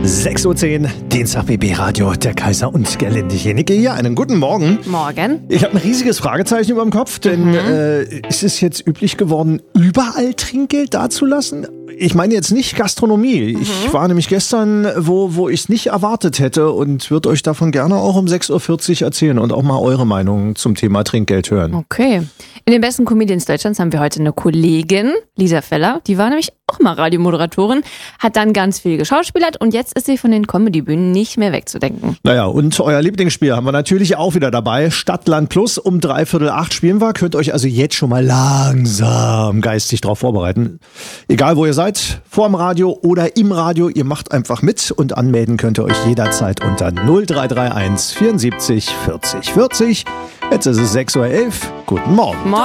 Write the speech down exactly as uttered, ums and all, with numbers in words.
sechs Uhr zehn, Dienstag B B Radio, der Kaiser und Gerlinde Jenike hier. Einen guten Morgen. Morgen. Ich habe ein riesiges Fragezeichen über dem Kopf, denn mhm. äh, ist es jetzt üblich geworden, überall Trinkgeld dazulassen? Ich meine jetzt nicht Gastronomie. Mhm. Ich war nämlich gestern, wo, wo ich es nicht erwartet hätte und würde euch davon gerne auch um sechs Uhr vierzig erzählen und auch mal eure Meinung zum Thema Trinkgeld hören. Okay. In den besten Comedians Deutschlands haben wir heute eine Kollegin, Lisa Feller, die war nämlich auch mal Radiomoderatorin, hat dann ganz viel geschauspielert und jetzt ist sie von den Comedybühnen nicht mehr wegzudenken. Naja, und euer Lieblingsspiel haben wir natürlich auch wieder dabei. Stadt, Land, Plus um dreiviertel acht spielen wir. Könnt euch also jetzt schon mal langsam geistig drauf vorbereiten. Egal wo ihr seid, vorm Radio oder im Radio, ihr macht einfach mit und anmelden könnt ihr euch jederzeit unter null drei drei eins vierundsiebzig vierzig vierzig. Jetzt ist es sechs Uhr elf. Guten Morgen. Morgen.